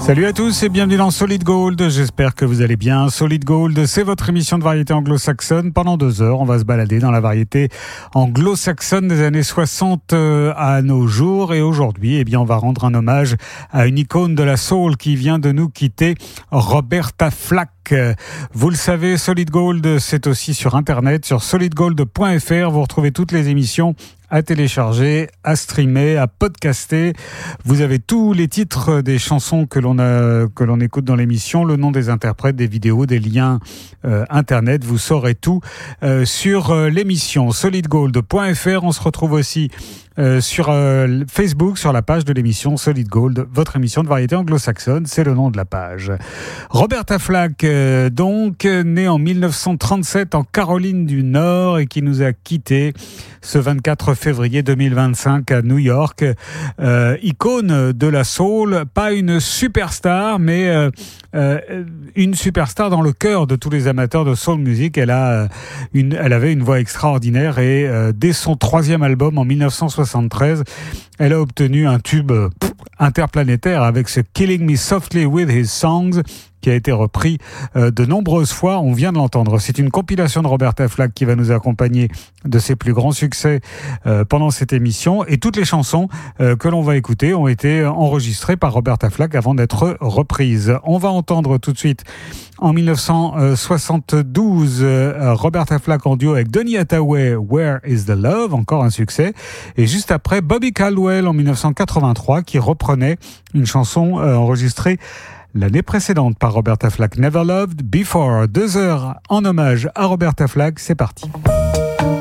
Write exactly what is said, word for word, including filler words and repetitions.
Salut à tous et bienvenue dans Solid Gold, j'espère que vous allez bien. Solid Gold, c'est votre émission de variété anglo-saxonne. Pendant deux heures, on va se balader dans la variété anglo-saxonne des années soixante à nos jours. Et aujourd'hui, eh bien, on va rendre un hommage à une icône de la soul qui vient de nous quitter, Roberta Flack. Vous le savez, Solid Gold, c'est aussi sur Internet, sur solid gold point f r. Vous retrouvez toutes les émissions à télécharger, à streamer, à podcaster. Vous avez tous les titres des chansons que l'on a, que l'on écoute dans l'émission, le nom des interprètes, des vidéos, des liens euh, Internet. Vous saurez tout euh, sur euh, l'émission solid gold point f r. On se retrouve aussi Euh, sur euh, Facebook, sur la page de l'émission Solid Gold, votre émission de variété anglo-saxonne, c'est le nom de la page. Roberta Flack, euh, donc, née en mille neuf cent trente-sept en Caroline du Nord et qui nous a quittés ce vingt-quatre février deux mille vingt-cinq à New York. Euh, icône de la soul, pas une superstar, mais euh, euh, une superstar dans le cœur de tous les amateurs de soul music. Elle a une, elle avait une voix extraordinaire et euh, dès son troisième album en mille neuf cent soixante-treize, elle a obtenu un tube pff, interplanétaire avec ce Killing Me Softly With His Songs qui a été repris euh, de nombreuses fois. On vient de l'entendre. C'est une compilation de Roberta Flack qui va nous accompagner de ses plus grands succès euh, pendant cette émission. Et toutes les chansons euh, que l'on va écouter ont été enregistrées par Roberta Flack avant d'être reprises. On va entendre tout de suite en mille neuf cent soixante-douze euh, Roberta Flack en duo avec Donny Hathaway, Where is the Love, encore un succès. Et juste après, Bobby Caldwell en mille neuf cent quatre-vingt-trois qui reprenait une chanson euh, enregistrée l'année précédente par Roberta Flack, Never Loved Before. Deux heures en hommage à Roberta Flack, c'est parti.